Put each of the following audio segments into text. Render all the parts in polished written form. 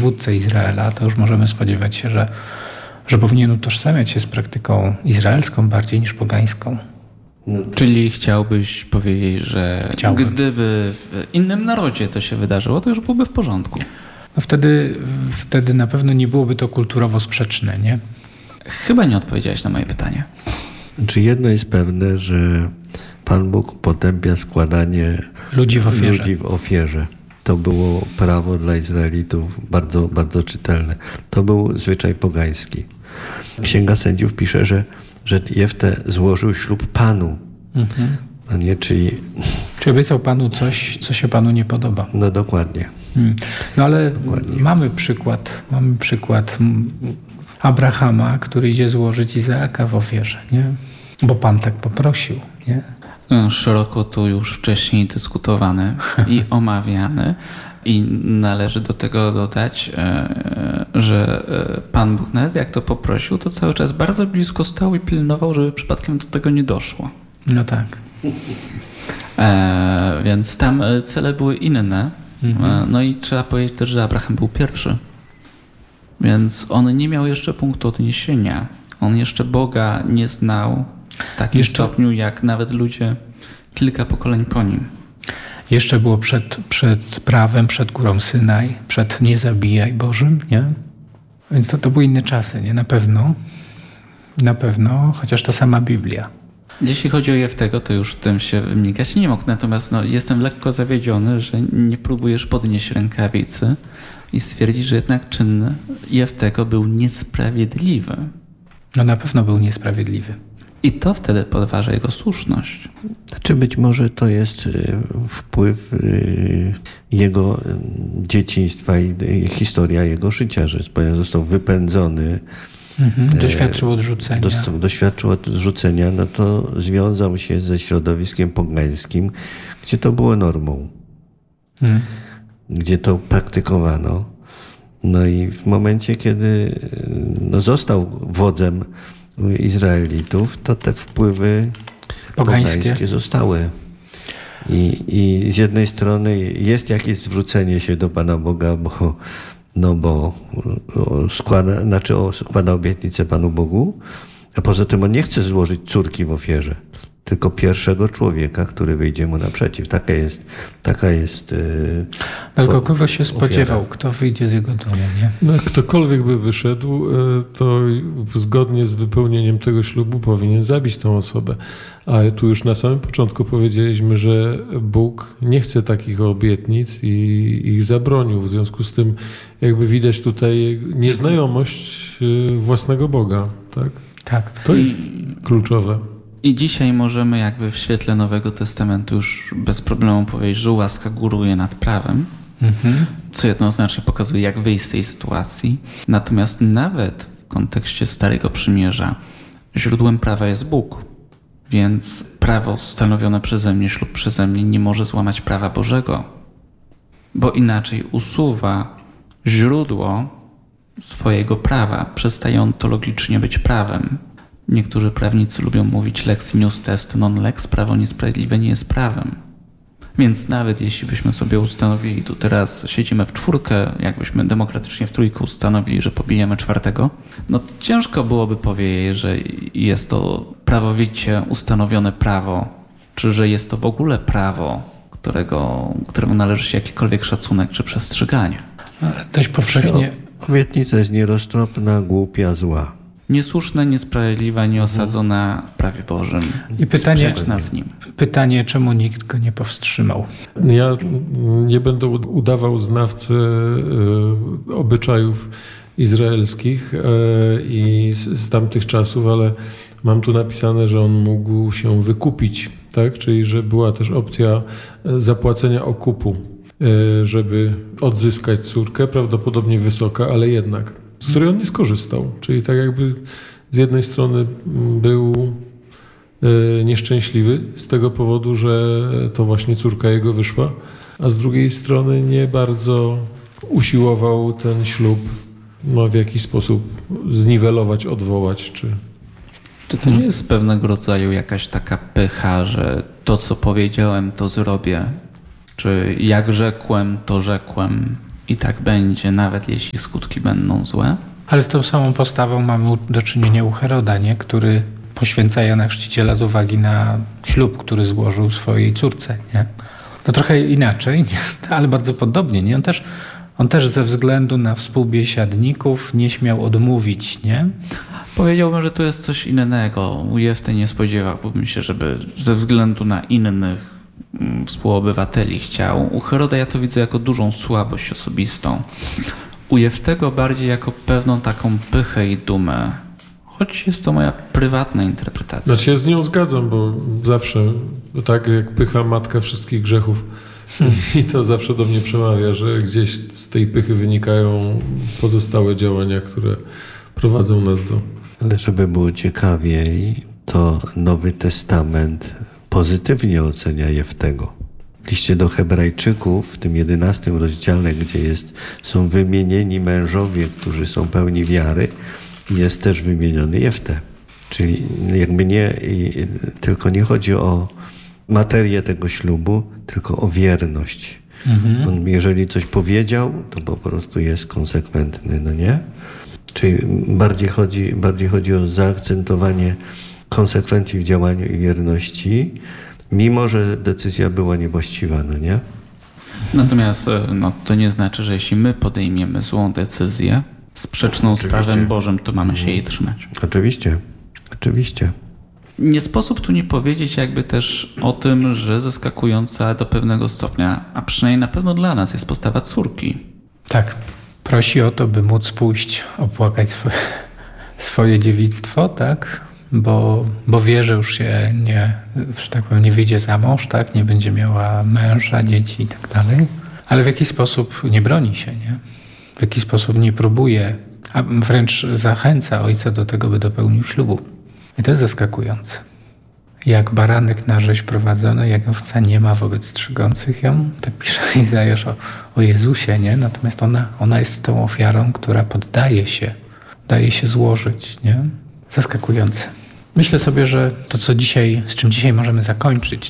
przywódcę Izraela, to już możemy spodziewać się, że powinien utożsamiać się z praktyką izraelską bardziej niż pogańską. Czyli chciałbyś powiedzieć, że gdyby w innym narodzie to się wydarzyło, to już byłoby w porządku. No wtedy na pewno nie byłoby to kulturowo sprzeczne, nie? Chyba nie odpowiedziałeś na moje pytanie. Czy jedno jest pewne, że Pan Bóg potępia składanie ludzi w ofierze. To było prawo dla Izraelitów bardzo, bardzo czytelne. To był zwyczaj pogański. Księga Sędziów pisze, że Jeftę złożył ślub Panu. No nie, czyli obiecał Panu coś, co się Panu nie podoba. No dokładnie. No ale dokładnie. Mamy przykład Abrahama, który idzie złożyć Izaaka w ofierze, nie? Bo Pan tak poprosił, nie? Szeroko tu już wcześniej dyskutowany i omawiany. I należy do tego dodać, że Pan Bóg nawet jak to poprosił, to cały czas bardzo blisko stał i pilnował, żeby przypadkiem do tego nie doszło. No tak. Więc tam cele były inne. No i trzeba powiedzieć też, że Abraham był pierwszy. Więc on nie miał jeszcze punktu odniesienia. On jeszcze Boga nie znał w takim stopniu, jak nawet ludzie kilka pokoleń po nim. Jeszcze było przed prawem, przed górą Synaj, przed nie zabijaj Bożym, nie? Więc to były inne czasy, nie? Na pewno, chociaż ta sama Biblia. Jeśli chodzi o Jeftego, to już tym się wnikać nie mógł. Natomiast jestem lekko zawiedziony, że nie próbujesz podnieść rękawicy i stwierdzić, że jednak czyn Jeftego był niesprawiedliwy. No na pewno był niesprawiedliwy. I to wtedy podważa jego słuszność. Znaczy być może to jest wpływ jego dzieciństwa i historia jego życia, że został wypędzony. Doświadczył odrzucenia. Doświadczył odrzucenia, no to związał się ze środowiskiem pogańskim, gdzie to było normą. Gdzie to praktykowano. No i w momencie, kiedy został wodzem Izraelitów, to te wpływy pogańskie zostały. I z jednej strony jest jakieś zwrócenie się do Pana Boga, bo składa obietnicę Panu Bogu, a poza tym on nie chce złożyć córki w ofierze, tylko pierwszego człowieka, który wyjdzie mu naprzeciw. Taka jest ale kogo się spodziewał, kto wyjdzie z jego domu, nie? No, ktokolwiek by wyszedł, to zgodnie z wypełnieniem tego ślubu powinien zabić tą osobę. A tu już na samym początku powiedzieliśmy, że Bóg nie chce takich obietnic i ich zabronił. W związku z tym jakby widać tutaj nieznajomość własnego Boga. Tak? Tak. To jest kluczowe. I dzisiaj możemy jakby w świetle Nowego Testamentu już bez problemu powiedzieć, że łaska góruje nad prawem, co jednoznacznie pokazuje, jak wyjść z tej sytuacji. Natomiast nawet w kontekście Starego Przymierza źródłem prawa jest Bóg. Więc prawo stanowione przeze mnie, ślub przeze mnie nie może złamać prawa Bożego, bo inaczej usuwa źródło swojego prawa, przestaje ontologicznie być prawem. Niektórzy prawnicy lubią mówić lex injust est non lex, prawo niesprawiedliwe nie jest prawem. Więc nawet jeśli byśmy sobie ustanowili, tu teraz siedzimy w czwórkę, jakbyśmy demokratycznie w trójkę ustanowili, że pobijemy czwartego, no ciężko byłoby powiedzieć, że jest to prawowicie ustanowione prawo, czy że jest to w ogóle prawo, któremu należy się jakikolwiek szacunek czy przestrzeganie. Dość powszechnie. Obietnica jest nieroztropna, głupia, zła. Niesłuszna, niesprawiedliwa, nieosadzona w prawie Bożym. I sprzeczna z nim. Pytanie, czemu nikt go nie powstrzymał? Ja nie będę udawał znawcy obyczajów izraelskich i z tamtych czasów, ale mam tu napisane, że on mógł się wykupić, tak? Czyli że była też opcja zapłacenia okupu, żeby odzyskać córkę, prawdopodobnie wysoka, ale jednak, z której on nie skorzystał. Czyli tak jakby z jednej strony był nieszczęśliwy z tego powodu, że to właśnie córka jego wyszła, a z drugiej strony nie bardzo usiłował ten ślub w jakiś sposób zniwelować, odwołać. Czy to nie jest pewnego rodzaju jakaś taka pycha, że to, co powiedziałem, to zrobię? Czy jak rzekłem, to rzekłem? i tak będzie, nawet jeśli skutki będą złe. Ale z tą samą postawą mamy do czynienia u Heroda, nie? Który poświęca Jana Chrzciciela z uwagi na ślub, który złożył swojej córce. Nie? To trochę inaczej, nie? Ale bardzo podobnie. Nie? On też ze względu na współbiesiadników nie śmiał odmówić. Nie? Powiedziałbym, że to jest coś innego. U Jefty nie spodziewałbym się, żeby ze względu na innych współobywateli chciał. U Heroda ja to widzę jako dużą słabość osobistą. U Jeftego bardziej jako pewną taką pychę i dumę. Choć jest to moja prywatna interpretacja. Znaczy ja z nią zgadzam, bo zawsze tak jak pycha matka wszystkich grzechów. I to zawsze do mnie przemawia, że gdzieś z tej pychy wynikają pozostałe działania, które prowadzą nas do... Ale żeby było ciekawiej, to Nowy Testament pozytywnie ocenia Jeftego. W liście do Hebrajczyków, w tym 11 rozdziale, gdzie są wymienieni mężowie, którzy są pełni wiary, jest też wymieniony Jeftę. Czyli jakby tylko nie chodzi o materię tego ślubu, tylko o wierność. On, jeżeli coś powiedział, to po prostu jest konsekwentny, no nie? Czyli bardziej chodzi o zaakcentowanie konsekwencji w działaniu i wierności, mimo że decyzja była niewłaściwa, no nie? Natomiast to nie znaczy, że jeśli my podejmiemy złą decyzję, sprzeczną z prawem Bożym, to mamy się jej trzymać. Oczywiście. Nie sposób tu nie powiedzieć jakby też o tym, że zaskakująca do pewnego stopnia, a przynajmniej na pewno dla nas, jest postawa córki. Tak. Prosi o to, by móc pójść, opłakać swoje dziewictwo, tak? Bo wie, że już się że tak powiem, nie wyjdzie za mąż, tak? Nie będzie miała męża, dzieci i tak dalej. Ale w jakiś sposób nie broni się, nie? W jakiś sposób nie próbuje, a wręcz zachęca ojca do tego, by dopełnił ślubu. I to jest zaskakujące. Jak baranek na rzeź prowadzony, jak owca nie ma wobec strzygących ją, tak pisze Izajasz o Jezusie, nie? Natomiast ona jest tą ofiarą, która daje się złożyć, nie? Zaskakujące. Myślę sobie, że to, z czym dzisiaj możemy zakończyć,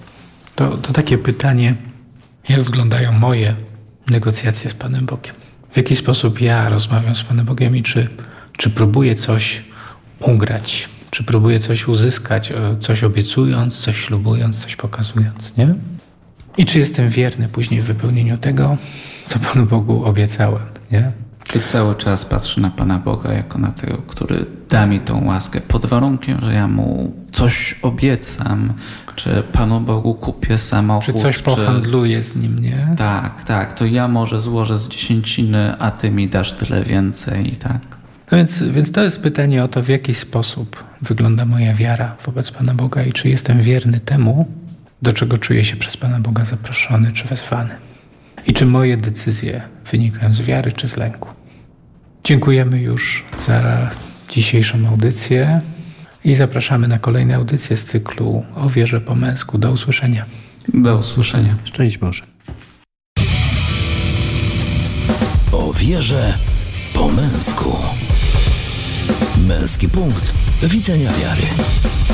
to takie pytanie, jak wyglądają moje negocjacje z Panem Bogiem. W jaki sposób ja rozmawiam z Panem Bogiem i czy próbuję coś ugrać, czy próbuję coś uzyskać, coś obiecując, coś ślubując, coś pokazując, nie? I czy jestem wierny później w wypełnieniu tego, co Panu Bogu obiecałem, nie? Czy cały czas patrzę na Pana Boga jako na tego, który da mi tą łaskę pod warunkiem, że ja mu coś obiecam, czy Panu Bogu kupię samochód. Czy coś pohandluję z nim, nie? Tak, to ja może złożę z 10, a Ty mi dasz tyle więcej i tak. No więc to jest pytanie o to, w jaki sposób wygląda moja wiara wobec Pana Boga i czy jestem wierny temu, do czego czuję się przez Pana Boga zaproszony czy wezwany. I czy moje decyzje wynikają z wiary czy z lęku. Dziękujemy już za dzisiejszą audycję i zapraszamy na kolejne audycje z cyklu O wierze po męsku. Do usłyszenia. Do usłyszenia. Szczęść Boże. O wierze po męsku. Męski punkt widzenia wiary.